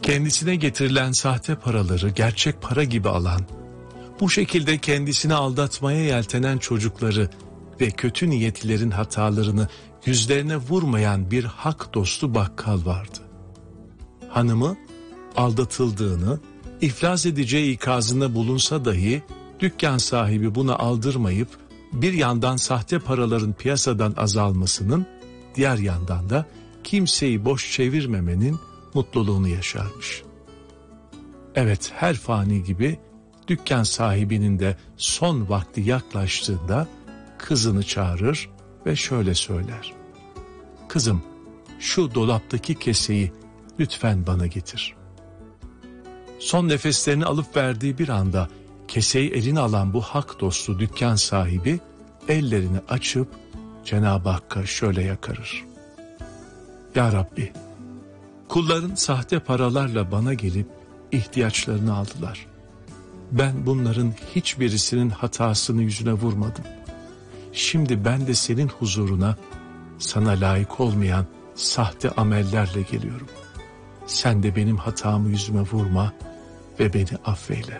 Kendisine getirilen sahte paraları gerçek para gibi alan, bu şekilde kendisini aldatmaya yeltenen çocukları ve kötü niyetlilerin hatalarını yüzlerine vurmayan bir hak dostu bakkal vardı. Hanımı aldatıldığını, iflas edeceği ikazında bulunsa dahi dükkan sahibi buna aldırmayıp bir yandan sahte paraların piyasadan azalmasının, diğer yandan da kimseyi boş çevirmemenin mutluluğunu yaşarmış. Evet, her fani gibi dükkan sahibinin de son vakti yaklaştığında kızını çağırır ve şöyle söyler: "Kızım, şu dolaptaki keseyi lütfen bana getir." Son nefeslerini alıp verdiği bir anda keseyi eline alan bu hak dostu dükkan sahibi ellerini açıp Cenab-ı Hakk'a şöyle yakarır: "Ya Rabbi, kulların sahte paralarla bana gelip ihtiyaçlarını aldılar. Ben bunların hiçbirisinin hatasını yüzüne vurmadım. Şimdi ben de senin huzuruna sana layık olmayan sahte amellerle geliyorum. Sen de benim hatamı yüzüme vurma ve beni affeyle."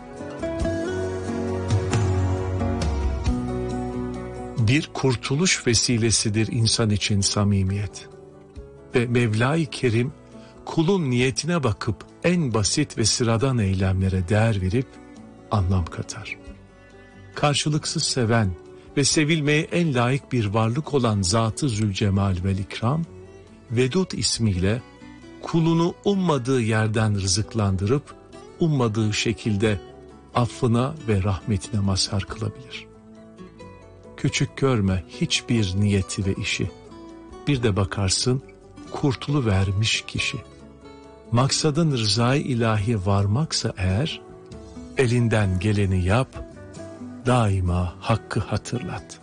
Bir kurtuluş vesilesidir insan için samimiyet. Ve Mevla-i Kerim kulun niyetine bakıp en basit ve sıradan eylemlere değer verip anlam katar. Karşılıksız seven ve sevilmeye en layık bir varlık olan Zat-ı Zülcemal vel İkram, Vedud ismiyle kulunu ummadığı yerden rızıklandırıp ummadığı şekilde affına ve rahmetine mazhar kılabilir. Küçük görme hiçbir niyeti ve işi. Bir de bakarsın kurtuluvermiş kişi. Maksadın rızayı ilahiye varmaksa eğer, elinden geleni yap, daima hakkı hatırlat.